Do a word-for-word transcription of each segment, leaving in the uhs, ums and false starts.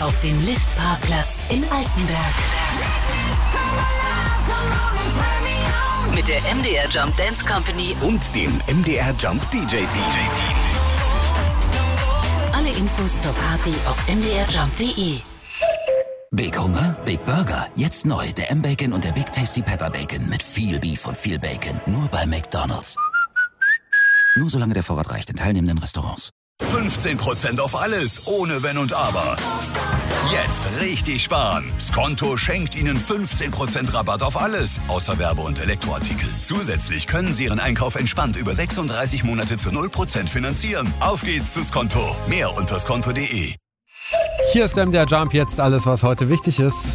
auf dem Liftparkplatz in Altenberg. Mit der M D R Jump Dance Company und dem M D R Jump D J Team. Alle Infos zur Party auf m d r jump punkt d e. Big Hunger, Big Burger. Jetzt neu, der M-Bacon und der Big Tasty Pepper Bacon mit viel Beef und viel Bacon. Nur bei McDonald's. Nur solange der Vorrat reicht in teilnehmenden Restaurants. fünfzehn Prozent auf alles, ohne Wenn und Aber. Jetzt richtig sparen. Skonto schenkt Ihnen fünfzehn Prozent Rabatt auf alles, außer Werbe- und Elektroartikel. Zusätzlich können Sie Ihren Einkauf entspannt über sechsunddreißig Monate zu null Prozent finanzieren. Auf geht's zu Skonto. Mehr unter skonto punkt d e. Hier ist M D R Jump, jetzt alles, was heute wichtig ist.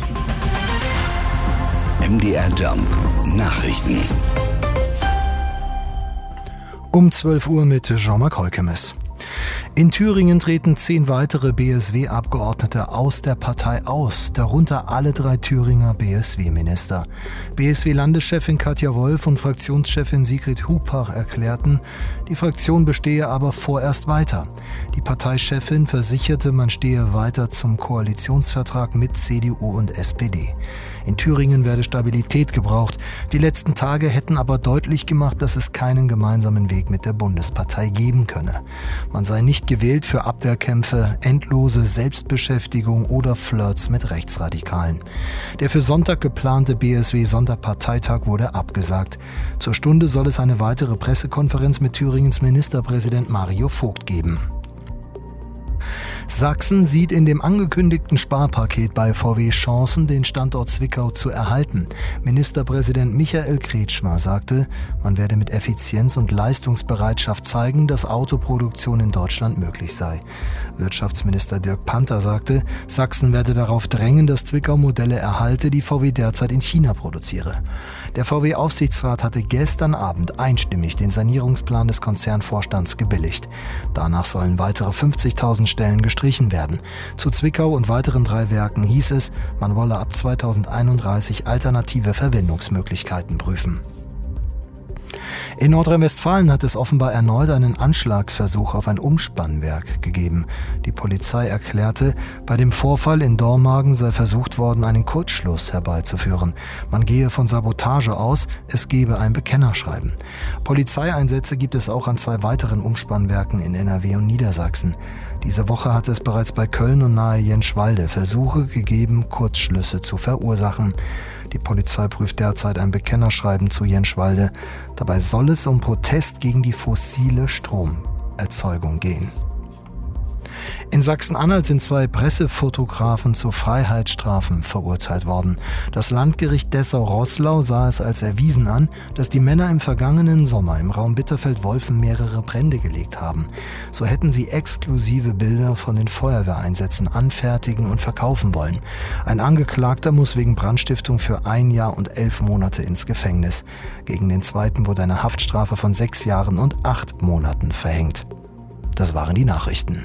M D R Jump Nachrichten. Um zwölf Uhr mit Jean-Marc Heukemes. In Thüringen treten zehn weitere B S W-Abgeordnete aus der Partei aus, darunter alle drei Thüringer B S W-Minister. B S W-Landeschefin Katja Wolf und Fraktionschefin Sigrid Hupach erklärten, die Fraktion bestehe aber vorerst weiter. Die Parteichefin versicherte, man stehe weiter zum Koalitionsvertrag mit C D U und S P D. In Thüringen werde Stabilität gebraucht. Die letzten Tage hätten aber deutlich gemacht, dass es keinen gemeinsamen Weg mit der Bundespartei geben könne. Man sei nicht gewählt für Abwehrkämpfe, endlose Selbstbeschäftigung oder Flirts mit Rechtsradikalen. Der für Sonntag geplante B S W-Sonderparteitag wurde abgesagt. Zur Stunde soll es eine weitere Pressekonferenz mit Thüringens Ministerpräsident Mario Vogt geben. Sachsen sieht in dem angekündigten Sparpaket bei V W Chancen, den Standort Zwickau zu erhalten. Ministerpräsident Michael Kretschmer sagte, man werde mit Effizienz und Leistungsbereitschaft zeigen, dass Autoproduktion in Deutschland möglich sei. Wirtschaftsminister Dirk Panther sagte, Sachsen werde darauf drängen, dass Zwickau Modelle erhalte, die V W derzeit in China produziere. Der V W-Aufsichtsrat hatte gestern Abend einstimmig den Sanierungsplan des Konzernvorstands gebilligt. Danach sollen weitere fünfzigtausend Stellen gestrichen werden. Zu Zwickau und weiteren drei Werken hieß es, man wolle ab zweitausendeinunddreißig alternative Verwendungsmöglichkeiten prüfen. In Nordrhein-Westfalen hat es offenbar erneut einen Anschlagsversuch auf ein Umspannwerk gegeben. Die Polizei erklärte, bei dem Vorfall in Dormagen sei versucht worden, einen Kurzschluss herbeizuführen. Man gehe von Sabotage aus, es gebe ein Bekennerschreiben. Polizeieinsätze gibt es auch an zwei weiteren Umspannwerken in N R W und Niedersachsen. Diese Woche hat es bereits bei Köln und nahe Jenschwalde Versuche gegeben, Kurzschlüsse zu verursachen. Die Polizei prüft derzeit ein Bekennerschreiben zu Jenschwalde. Dabei soll es um Protest gegen die fossile Stromerzeugung gehen. In Sachsen-Anhalt sind zwei Pressefotografen zu Freiheitsstrafen verurteilt worden. Das Landgericht Dessau-Roßlau sah es als erwiesen an, dass die Männer im vergangenen Sommer im Raum Bitterfeld-Wolfen mehrere Brände gelegt haben. So hätten sie exklusive Bilder von den Feuerwehreinsätzen anfertigen und verkaufen wollen. Ein Angeklagter muss wegen Brandstiftung für ein Jahr und elf Monate ins Gefängnis. Gegen den zweiten wurde eine Haftstrafe von sechs Jahren und acht Monaten verhängt. Das waren die Nachrichten.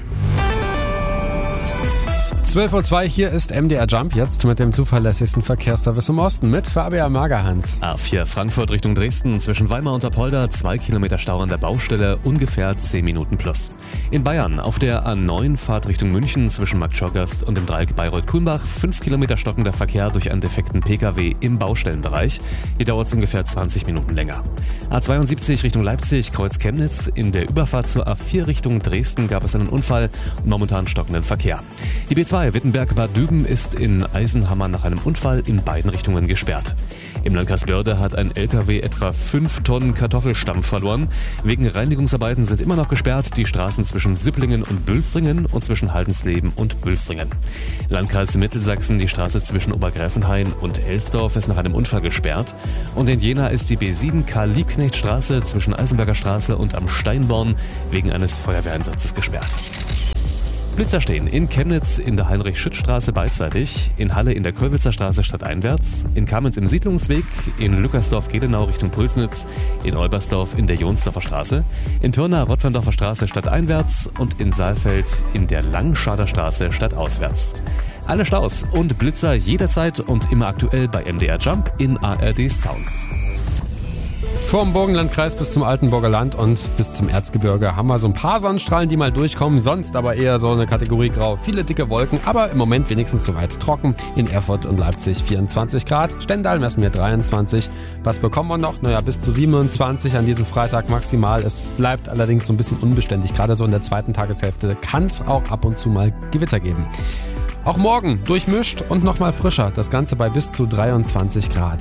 zwölf Uhr zwei, hier ist M D R Jump, jetzt mit dem zuverlässigsten Verkehrsservice im Osten mit Fabian Magerhans. A vier Frankfurt Richtung Dresden, zwischen Weimar und Apolda, zwei Kilometer Stau an der Baustelle, ungefähr zehn Minuten plus. In Bayern auf der A neun Fahrt Richtung München, zwischen Marktschorgast und dem Dreieck Bayreuth-Kulmbach, fünf Kilometer stockender Verkehr durch einen defekten P K W im Baustellenbereich. Hier dauert es ungefähr zwanzig Minuten länger. A zweiundsiebzig Richtung Leipzig, Kreuz Chemnitz, in der Überfahrt zur A vier Richtung Dresden gab es einen Unfall und momentan stockenden Verkehr. Die B zwei Wittenberg-Bad Düben ist in Eisenhammer nach einem Unfall in beiden Richtungen gesperrt. Im Landkreis Börde hat ein L K W etwa fünf Tonnen Kartoffelstampf verloren. Wegen Reinigungsarbeiten sind immer noch gesperrt die Straßen zwischen Süpplingen und Bülstringen und zwischen Haldensleben und Bülstringen. Landkreis Mittelsachsen, die Straße zwischen Obergräfenhain und Elsdorf ist nach einem Unfall gesperrt. Und in Jena ist die B sieben Karl-Liebknecht-Straße zwischen Eisenberger Straße und am Steinborn wegen eines Feuerwehreinsatzes gesperrt. Blitzer stehen in Chemnitz in der Heinrich-Schütz-Straße beidseitig, in Halle in der Kollwitzer Straße stadteinwärts, in Kamenz im Siedlungsweg, in Lückersdorf-Gelenau Richtung Pulsnitz, in Olbersdorf in der Jonsdorfer Straße, in Pirna Rottwendorfer Straße stadteinwärts und in Saalfeld in der Langschader Straße stadtauswärts. Alle Staus und Blitzer jederzeit und immer aktuell bei M D R Jump in A R D Sounds. Vom Burgenlandkreis bis zum Altenburger Land und bis zum Erzgebirge haben wir so ein paar Sonnenstrahlen, die mal durchkommen. Sonst aber eher so eine Kategorie Grau. Viele dicke Wolken, aber im Moment wenigstens soweit trocken. In Erfurt und Leipzig vierundzwanzig Grad. Stendal messen wir dreiundzwanzig. Was bekommen wir noch? Naja, bis zu siebenundzwanzig an diesem Freitag maximal. Es bleibt allerdings so ein bisschen unbeständig. Gerade so in der zweiten Tageshälfte kann es auch ab und zu mal Gewitter geben. Auch morgen durchmischt und nochmal frischer. Das Ganze bei bis zu dreiundzwanzig Grad.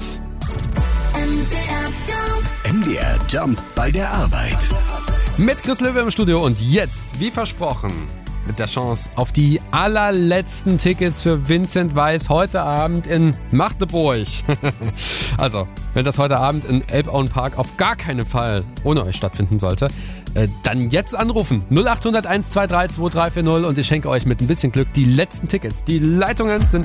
M D R Jump bei der Arbeit. Mit Chris Löwe im Studio und jetzt, wie versprochen, mit der Chance auf die allerletzten Tickets für Vincent Weiss heute Abend in Magdeburg. Also, wenn das heute Abend in Elbauern Park auf gar keinen Fall ohne euch stattfinden sollte, äh, dann jetzt anrufen. null acht hundert eins zwei drei zwei drei vier null und ich schenke euch mit ein bisschen Glück die letzten Tickets. Die Leitungen sind